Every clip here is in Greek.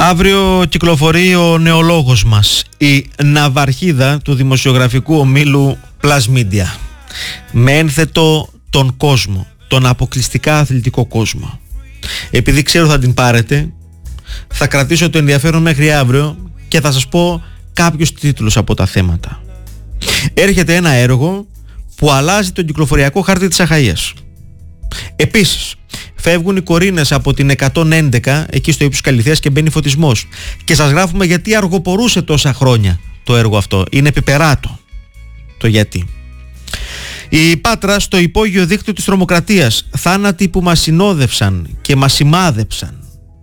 Αύριο κυκλοφορεί ο νεολόγος μας, η ναυαρχίδα του δημοσιογραφικού ομίλου Plus Media, με ένθετο τον κόσμο, τον αποκλειστικά αθλητικό κόσμο. Επειδή ξέρω θα την πάρετε, θα κρατήσω το ενδιαφέρον μέχρι αύριο και θα σας πω κάποιους τίτλους από τα θέματα. Έρχεται ένα έργο που αλλάζει τον κυκλοφοριακό χάρτη της Αχαΐας. Επίσης, φεύγουν οι κορίνες από την 111 εκεί στο ύψος Καλυθέας και μπαίνει φωτισμός. Και σας γράφουμε γιατί αργοπορούσε τόσα χρόνια το έργο αυτό. Είναι επιπεράτο το γιατί. Η Πάτρα στο υπόγειο δίκτυο της τρομοκρατίας. Θάνατοι που μας συνόδευσαν και μας σημάδεψαν.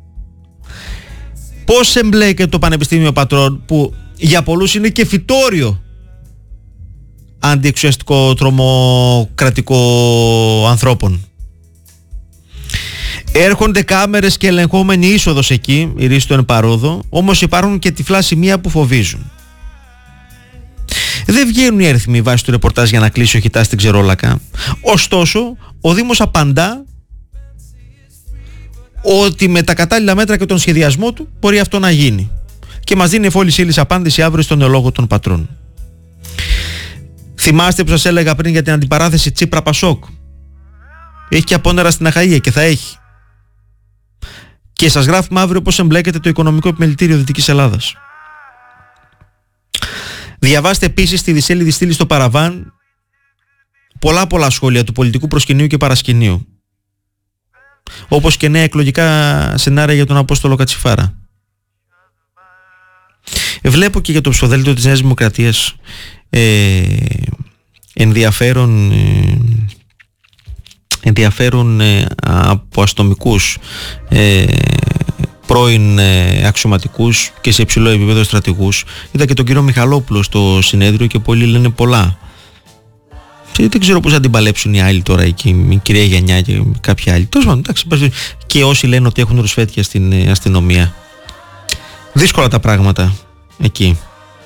Πώς εμπλέκεται το Πανεπιστήμιο Πατρών, που για πολλούς είναι και φυτόριο αντιεξουσιαστικό τρομοκρατικό ανθρώπων. Έρχονται κάμερες και ελεγχόμενη είσοδος εκεί, η ρίση του εν παρόδο, όμως υπάρχουν και τυφλά σημεία που φοβίζουν. Δεν βγαίνουν οι αριθμοί βάσει του ρεπορτάζ για να κλείσει ο χιτάς στην Ξερόλακα. Ωστόσο, ο Δήμος απαντά ότι με τα κατάλληλα μέτρα και τον σχεδιασμό του μπορεί αυτό να γίνει. Και μας δίνει εφόλης ύλης απάντηση αύριο στον νεολόγο των Πατρών. Θυμάστε που σας έλεγα πριν για την αντιπαράθεση Τσίπρα-Πασόκ? Έχει και απόνερα στην Αχαΐα και θα έχει. Και σας γράφουμε αύριο πώς εμπλέκεται το Οικονομικό Επιμελητήριο Δυτικής Ελλάδας. Διαβάστε επίσης στη δισέλιδη στήλη στο Παραβάν πολλά σχόλια του πολιτικού προσκυνείου και παρασκηνείου, όπως και νέα εκλογικά σενάρια για τον Απόστολο Κατσιφάρα. Βλέπω και για το ψηφοδέλτιο της Νέας Δημοκρατίας ενδιαφέρον από αστυνομικούς, πρώην αξιωματικούς και σε υψηλό επίπεδο στρατηγούς. Είδα και τον κύριο Μιχαλόπουλο στο συνέδριο και πολλοί λένε πολλά. Δεν ξέρω πώς θα την παλέψουν οι άλλοι τώρα εκεί, η κυρία Γιαννιά και κάποιοι άλλοι. Και όσοι λένε ότι έχουν ρουσφέτια στην αστυνομία. Δύσκολα τα πράγματα εκεί.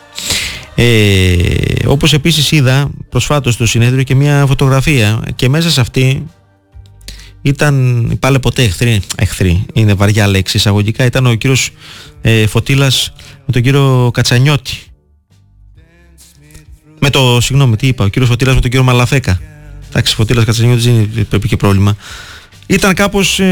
Όπως επίσης είδα προσφάτως στο συνέδριο και μια φωτογραφία και μέσα σε αυτή ήταν, πάλι ποτέ εχθροί, είναι βαριά λέξη εισαγωγικά, ήταν ο κύριος Φωτήλας με τον κύριο Κατσανιώτη. Ο κύριος Φωτήλας με τον κύριο Μαλαφέκα. Εντάξει, Φωτήλας Κατσανιώτης δεν πρέπει και πρόβλημα. Ήταν κάπως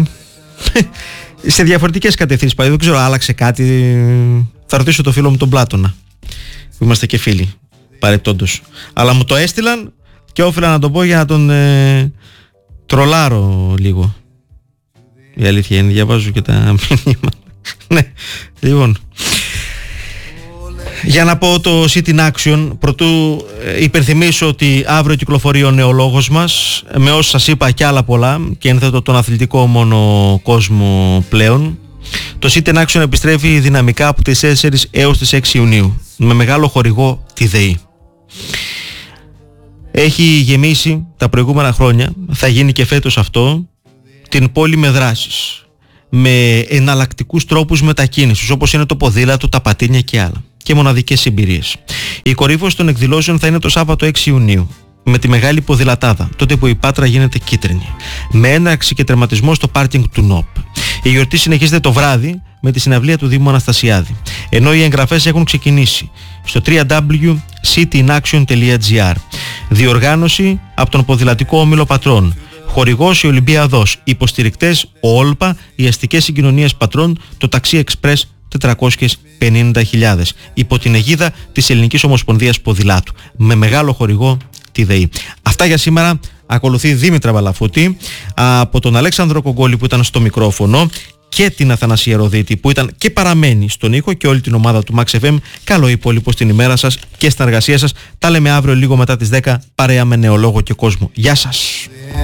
σε διαφορετικές κατευθύνσεις. Δεν ξέρω, άλλαξε κάτι. Θα ρωτήσω το φίλο μου τον Πλάτωνα, που είμαστε και φίλοι παρεπτόντως. Αλλά μου το έστειλαν και όφιλα να το πω για να τον τρολάρω λίγο. Η αλήθεια είναι, διαβάζω και τα μηνύματα. Ναι, λοιπόν. Για να πω το Sit in Action, πρωτού υπενθυμίσω ότι αύριο κυκλοφορεί ο νεολόγος μας, με όσα σας είπα και άλλα πολλά, και ένθετο τον αθλητικό μόνο κόσμο πλέον. Το Sit in Action επιστρέφει δυναμικά από τις 4 έως τις 6 Ιουνίου, με μεγάλο χορηγό τη ΔΕΗ. Έχει γεμίσει τα προηγούμενα χρόνια, θα γίνει και φέτος αυτό, την πόλη με δράσεις, με εναλλακτικούς τρόπους μετακίνησης, όπως είναι το ποδήλατο, τα πατίνια και άλλα, και μοναδικές εμπειρίες. Η κορύφωση των εκδηλώσεων θα είναι το Σάββατο 6 Ιουνίου, με τη μεγάλη ποδηλατάδα, τότε που η Πάτρα γίνεται κίτρινη, με έναρξη και τερματισμό στο πάρκινγκ του ΝΟΠ. Η γιορτή συνεχίζεται το βράδυ με τη συναυλία του Δήμου Αναστασιάδη, ενώ οι εγγραφές έχουν ξεκινήσει στο www.citinaction.gr. Διοργάνωση από τον Ποδηλατικό Όμιλο Πατρών. Χορηγός η Ολυμπιαδός. Υποστηρικτές ο Όλπα, οι αστικές συγκοινωνίες Πατρών, το ταξί Εξπρές 450.000. Υπό την αιγίδα της Ελληνικής Ομοσπονδίας Ποδηλάτου. Με μεγάλο χορηγό τη ΔΕΗ. Αυτά για σήμερα. Ακολουθεί Δήμητρα Βαλαφούτη, από τον Αλέξανδρο Κογκόλη που ήταν στο μικρόφωνο, και την Αθανασία Ροδίτη που ήταν και παραμένει στον ήχο, και όλη την ομάδα του Max FM. Καλό υπόλοιπο στην ημέρα σας και στην εργασία σας. Τα λέμε αύριο λίγο μετά τις 10, παρέα με νεολόγο και κόσμο. Γεια σας.